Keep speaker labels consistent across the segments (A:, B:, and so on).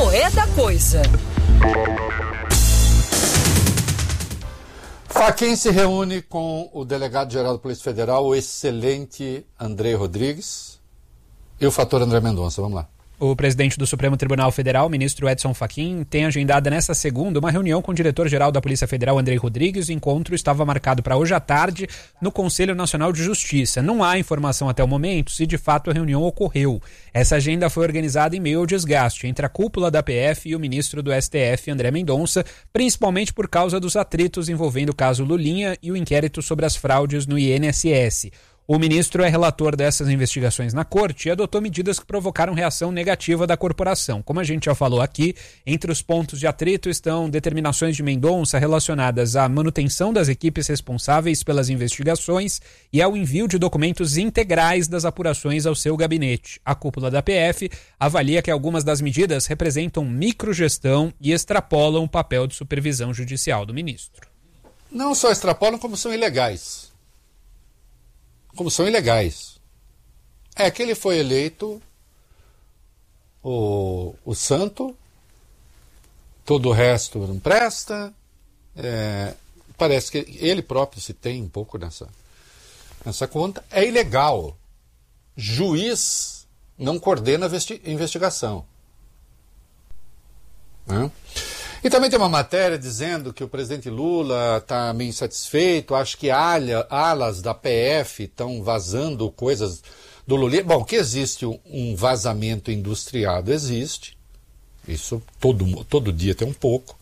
A: o É da Coisa.
B: Fachin se reúne com o delegado-geral da Polícia Federal, o excelente Andrei Rodrigues, e o fator André Mendonça. Vamos lá.
C: O presidente do Supremo Tribunal Federal, ministro Edson Fachin, tem agendada nesta segunda uma reunião com o diretor-geral da Polícia Federal, Andrei Rodrigues. O encontro estava marcado para hoje à tarde no Conselho Nacional de Justiça. Não há informação até o momento se de fato a reunião ocorreu. Essa agenda foi organizada em meio ao desgaste entre a cúpula da PF e o ministro do STF, André Mendonça, principalmente por causa dos atritos envolvendo o caso Lulinha e o inquérito sobre as fraudes no INSS. O ministro é relator dessas investigações na corte e adotou medidas que provocaram reação negativa da corporação. Como a gente já falou aqui, entre os pontos de atrito estão determinações de Mendonça relacionadas à manutenção das equipes responsáveis pelas investigações e ao envio de documentos integrais das apurações ao seu gabinete. A cúpula da PF avalia que algumas das medidas representam microgestão e extrapolam o papel de supervisão judicial do ministro.
B: Não só extrapolam, como são ilegais. É que ele foi eleito o santo, todo o resto não presta. Parece que ele próprio se tem um pouco nessa conta. É ilegal. Juiz não coordena a investigação. Né? E também tem uma matéria dizendo que o presidente Lula está meio insatisfeito, acho que alas da PF estão vazando coisas do Lula. Bom, que existe um vazamento industriado, existe. Isso todo dia tem um pouco.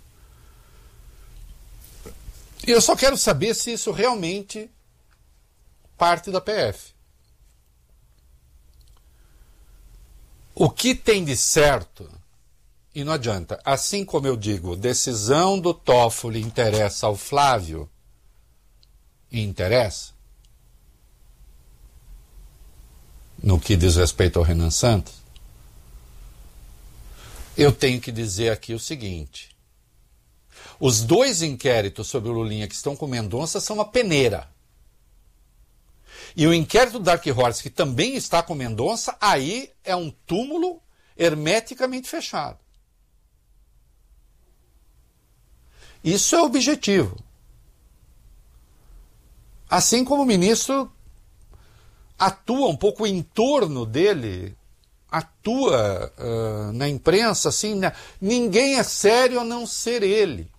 B: E eu só quero saber se isso realmente parte da PF. O que tem de certo... E não adianta. Assim como eu digo, decisão do Toffoli interessa ao Flávio, e interessa, no que diz respeito ao Renan Santos, eu tenho que dizer aqui o seguinte. Os dois inquéritos sobre o Lulinha que estão com Mendonça são uma peneira. E o inquérito do Dark Horse, que também está com Mendonça, aí é um túmulo hermeticamente fechado. Isso é objetivo. Assim como o ministro atua um pouco em torno dele, atua na imprensa, assim, ninguém é sério a não ser ele.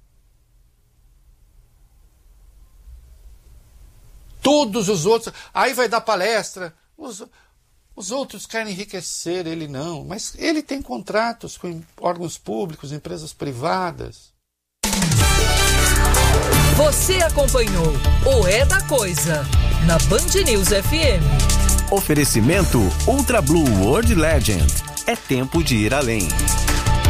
B: Todos os outros, aí vai dar palestra, os outros querem enriquecer, ele não. Mas ele tem contratos com órgãos públicos, empresas privadas.
A: Você acompanhou o É da Coisa na Band News FM.
D: Oferecimento Ultra Blue World Legend. É tempo de ir além.